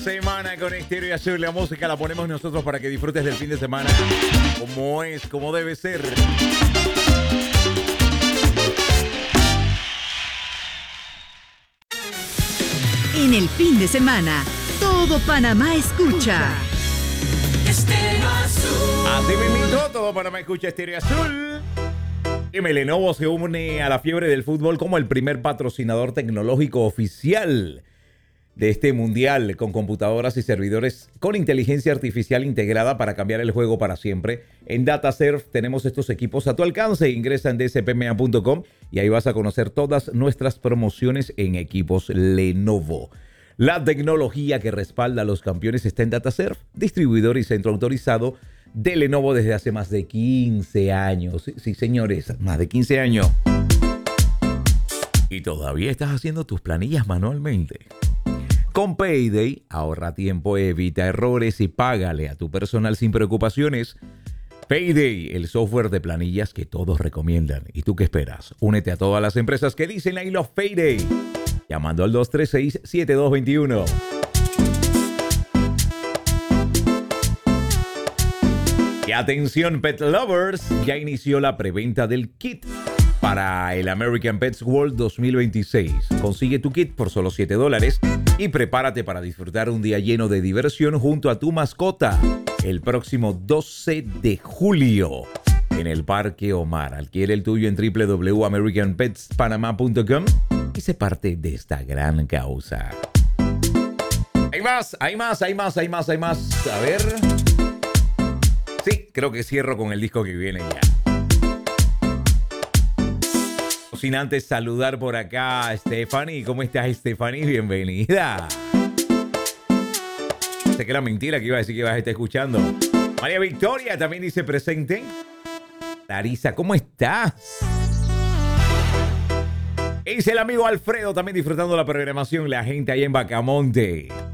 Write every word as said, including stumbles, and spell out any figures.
Semana con Estéreo Azul, la música la ponemos nosotros para que disfrutes del fin de semana como es, como debe ser. En el fin de semana, todo Panamá escucha. Estéreo Azul. Así me invitó, todo Panamá escucha Estéreo Azul. Y Lenovo se une a la fiebre del fútbol como el primer patrocinador tecnológico oficial de este mundial, con computadoras y servidores con inteligencia artificial integrada para cambiar el juego para siempre. En DataServe tenemos estos equipos a tu alcance. Ingresa en d s p m a punto com y ahí vas a conocer todas nuestras promociones en equipos Lenovo. La tecnología que respalda a los campeones está en DataServe, distribuidor y centro autorizado de Lenovo desde hace más de quince años. Sí, sí, señores, más de quince años. Y todavía estás haciendo tus planillas manualmente. Con Payday, ahorra tiempo, evita errores y págale a tu personal sin preocupaciones. Payday, el software de planillas que todos recomiendan. ¿Y tú qué esperas? Únete a todas las empresas que dicen I love Payday, llamando al dos tres seis, siete dos dos uno. Y atención Pet Lovers, ya inició la preventa del kit para el American Pets World dos mil veintiséis. Consigue tu kit por solo siete dólares y prepárate para disfrutar un día lleno de diversión junto a tu mascota el próximo doce de julio en el Parque Omar. Adquiere el tuyo en w w w punto american pets panama punto com y sé parte de esta gran causa. Hay más, hay más, hay más, hay más, hay más. A ver. Sí, creo que cierro con el disco que viene ya. Sin antes saludar por acá a Stephanie. ¿Cómo estás, Stephanie? Bienvenida. Sé que era mentira que iba a decir que ibas a estar escuchando. María Victoria también dice presente. Larisa, ¿cómo estás? Es el amigo Alfredo también disfrutando la programación. La gente ahí en Bacamonte.